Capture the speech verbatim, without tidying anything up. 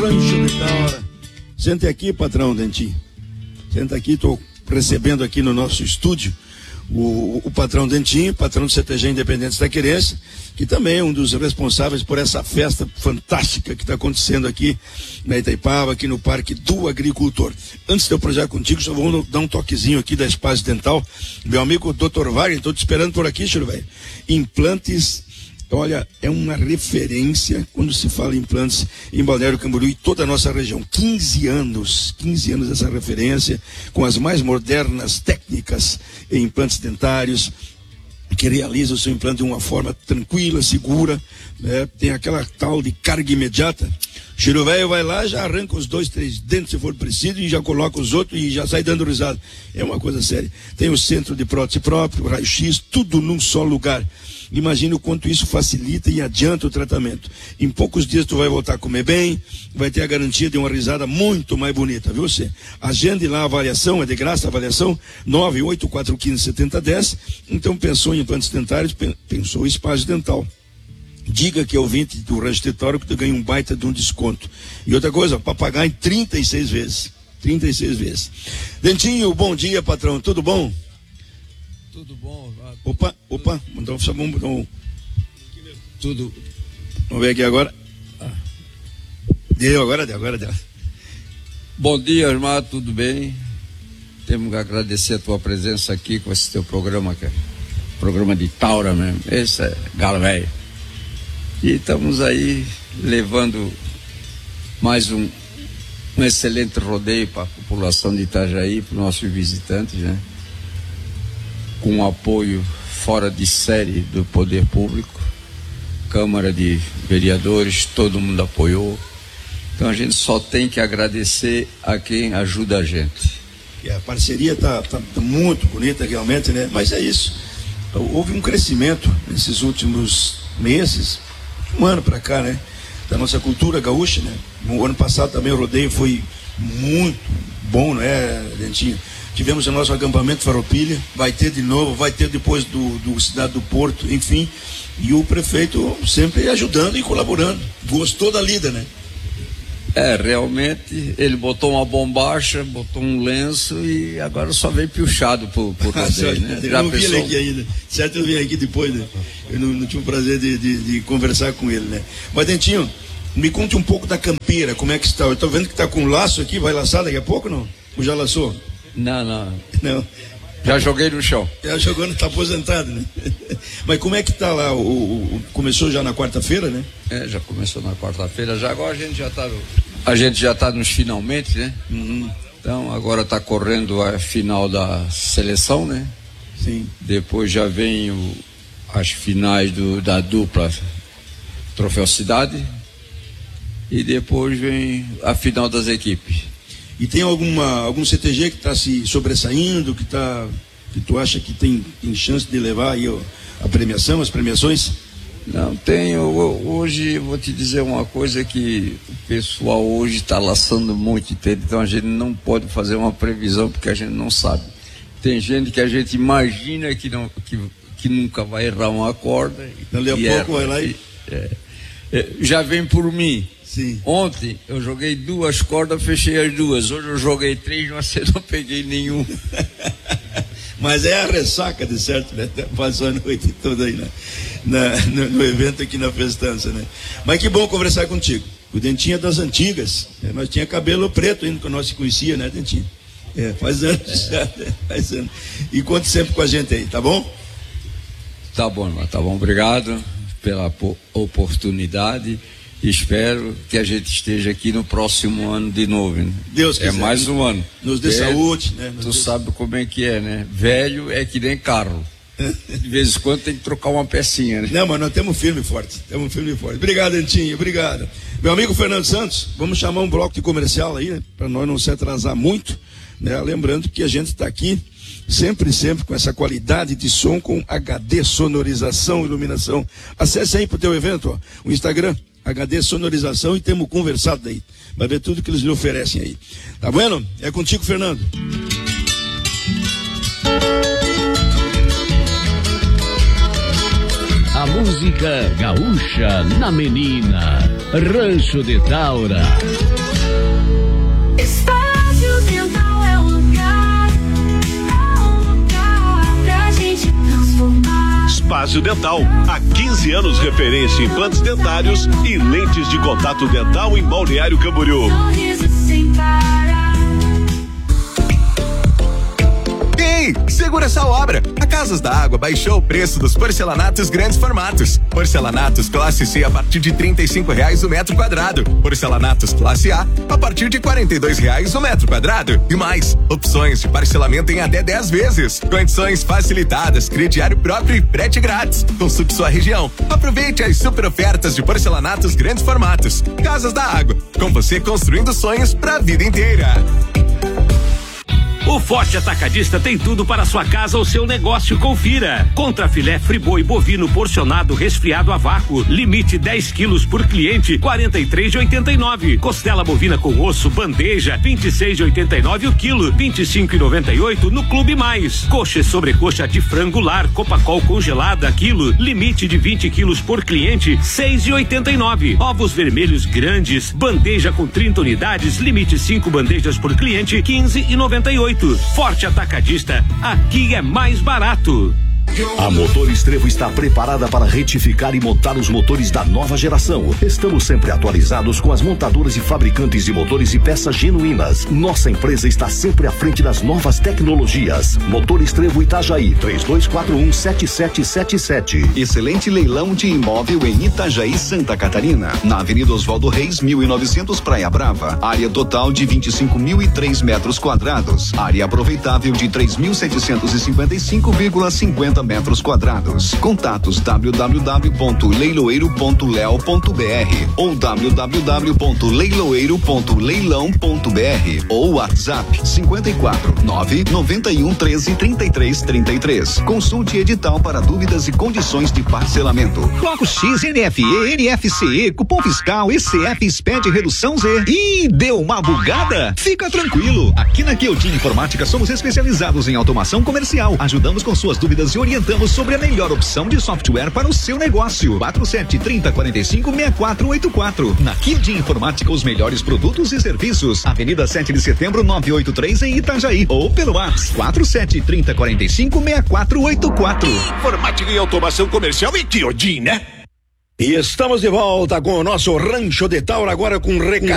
Rancho de Taura. Senta aqui, patrão Dentinho. Senta aqui, estou recebendo aqui no nosso estúdio o, o patrão Dentinho, patrão do C T G Independentes da Querência, que também é um dos responsáveis por essa festa fantástica que está acontecendo aqui na Itaipava, aqui no Parque do Agricultor. Antes de eu projetar contigo, só vou dar um toquezinho aqui da Espaço Dental. Meu amigo doutor Wagner, estou te esperando por aqui, senhor velho. Implantes, olha, é uma referência quando se fala em implantes em Balneário Camboriú e toda a nossa região. quinze anos, quinze anos dessa referência, com as mais modernas técnicas em implantes dentários, que realiza o seu implante de uma forma tranquila, segura, né? Tem aquela tal de carga imediata. O Chiro velho vai lá, já arranca os dois, três dentes se for preciso e já coloca os outros e já sai dando risada. É uma coisa séria. Tem o centro de prótese próprio, raio-x, tudo num só lugar. Imagina o quanto isso facilita e adianta o tratamento. Em poucos dias tu vai voltar a comer bem, vai ter a garantia de uma risada muito mais bonita, viu você? Agende lá a avaliação, é de graça a avaliação, nove oito quatro um cinco sete zero um zero. Então pensou em implantes dentários, pensou em Espaço Dental. Diga que é ouvinte do Rancho de Taura que tu ganha um baita de um desconto. E outra coisa, para pagar em trinta e seis vezes. trinta e seis vezes. Dentinho, bom dia, patrão, tudo bom? Tudo bom. Opa, opa, então vamos dar um... Tudo. Vamos ver aqui agora. Deu, agora deu, agora deu. Bom dia, irmão, tudo bem? Temos que agradecer a tua presença aqui com esse teu programa, que é programa de Taura mesmo. Esse é galo velho. E estamos aí levando mais um, um excelente rodeio para a população de Itajaí, para os nossos visitantes, né? Com um apoio fora de série do poder público, Câmara de Vereadores, todo mundo apoiou. Então a gente só tem que agradecer a quem ajuda a gente. E a parceria está tá muito bonita realmente, né? Mas é isso. Houve um crescimento nesses últimos meses, um ano para cá, né? Da nossa cultura gaúcha, né? No ano passado também o rodeio foi muito bom, não é, Dentinho? Tivemos o nosso acampamento Farroupilha, vai ter de novo, vai ter depois do, do Cidade do Porto, enfim. E o prefeito sempre ajudando e colaborando. Gostou da lida, né? É, realmente, ele botou uma bombacha, botou um lenço e agora só veio piochado pro, pro rodeio, né? Eu não vi ele aqui ainda, certo? Eu vim aqui depois, né? Eu não, não tive o prazer de, de, de conversar com ele, né? Mas, Dentinho, me conte um pouco da campeira, como é que está? Eu tô vendo que tá com um laço aqui, vai laçar daqui a pouco, não? Ou já laçou? Não, não. Não. Já joguei no chão. Já jogou, não tá aposentado, né? Mas como é que tá lá? O, o, começou já na quarta-feira, né? É, já começou na quarta-feira. Já agora a gente já tá. A gente já tá nos finalmente, né? Uhum. Então agora tá correndo a final da seleção, né? Sim. Depois já vem o, as finais do, da dupla Troféu Cidade. E depois vem a final das equipes. E tem alguma, algum C T G que está se sobressaindo, que, tá, que tu acha que tem, tem chance de levar aí a premiação, as premiações? Não, tenho. Hoje, vou te dizer uma coisa que o pessoal hoje está laçando muito, entende? Então a gente não pode fazer uma previsão porque a gente não sabe. Tem gente que a gente imagina que, não, que, que nunca vai errar uma corda. Dali a pouco erra, vai lá e... É, é, já vem por mim. Sim. Ontem eu joguei duas cordas, fechei as duas. Hoje eu joguei três, mas eu não peguei nenhum. Mas é a ressaca, de certo, né? Passou a noite toda aí, né? Na, no, no evento aqui na festança, né? Mas que bom conversar contigo. O Dentinho é das antigas. É, nós tinha cabelo preto ainda, que nós se conhecia, né, Dentinho? É, faz anos já, né? Faz anos. E conte sempre com a gente aí, tá bom? Tá bom, irmão, tá bom. Obrigado pela oportunidade. Espero que a gente esteja aqui no próximo ano de novo, né? Deus quiser. É mais um ano. Nos dê Velho, saúde, né? Nos tu dê... sabe como é que é, né? Velho é que nem carro. De vez em quando tem que trocar uma pecinha, né? Não, mas nós temos firme e forte. Temos firme e forte. Obrigado, Dentinho. Obrigado. Meu amigo Fernando Santos, vamos chamar um bloco de comercial aí, né? Para nós não se atrasar muito, né? Lembrando que a gente está aqui sempre, sempre com essa qualidade de som com H D sonorização, iluminação. Acesse aí pro teu evento, ó, o Instagram, H D sonorização, e temos conversado aí. Vai ver tudo que eles lhe oferecem aí. Tá vendo? É contigo, Fernando. A música gaúcha na menina, Rancho de Taura. Damásio Dental. Há quinze anos referência em implantes dentários e lentes de contato dental em Balneário Camboriú. Ei, segura essa obra. A Casas da Água baixou o preço dos porcelanatos grandes formatos. Porcelanatos classe C a partir de trinta e cinco reais o metro quadrado. Porcelanatos classe A a partir de quarenta e dois reais o metro quadrado. E mais, opções de parcelamento em até dez vezes. Condições facilitadas, crediário próprio e frete grátis. Consulte sua região. Aproveite as super ofertas de porcelanatos grandes formatos. Casas da Água, com você construindo sonhos pra vida inteira. O Forte Atacadista tem tudo para sua casa ou seu negócio. Confira. Contra filé friboi bovino porcionado resfriado a vácuo, limite dez quilos por cliente, quarenta e três de oitenta e nove. Costela bovina com osso, bandeja, vinte e seis de oitenta e nove o quilo, vinte e cinco e noventa e oito no Clube Mais. Coxa e sobrecoxa de frango lar, Copacol congelada quilo, limite de vinte quilos por cliente, seis de oitenta e nove. Ovos vermelhos grandes, bandeja com trinta unidades, limite cinco bandejas por cliente, quinze e noventa e oito. Forte Atacadista, aqui é mais barato. A Motor Estrevo está preparada para retificar e montar os motores da nova geração. Estamos sempre atualizados com as montadoras e fabricantes de motores e peças genuínas. Nossa empresa está sempre à frente das novas tecnologias. Motor Estrevo Itajaí, três dois quatro um, sete sete sete sete. Excelente leilão de imóvel em Itajaí, Santa Catarina. Na Avenida Oswaldo Reis, mil e novecentos, Praia Brava. Área total de vinte e cinco mil e três metros quadrados. Área aproveitável de três mil setecentos e cinquenta e cinco vírgula cinquenta metros quadrados. Contatos w w w ponto leiloeiro ponto leo ponto b r ou w w w ponto leiloeiro ponto leilão ponto b r ou WhatsApp cinquenta e quatro, nove, noventa e um, treze, trinta e três, trinta e três. Consulte edital para dúvidas e condições de parcelamento. Bloco X, N F E, N F C E, cupom fiscal, E C F, S P E D, redução Z. Ih, deu uma bugada? Fica tranquilo. Aqui na Kyotin Informática somos especializados em automação comercial. Ajudamos com suas dúvidas e orientamos sobre a melhor opção de software para o seu negócio. quatro sete, trinta, quarenta e cinco, sessenta e quatro oitenta e quatro. Na Kyotin Informática, os melhores produtos e serviços. Avenida sete de setembro, novecentos e oitenta e três em Itajaí. Ou pelo WhatsApp quatro sete, trinta, quarenta e cinco, sessenta e quatro oitenta e quatro. Informática e automação comercial e Kyotin, né? E estamos de volta com o nosso Rancho de Taura, agora com recado.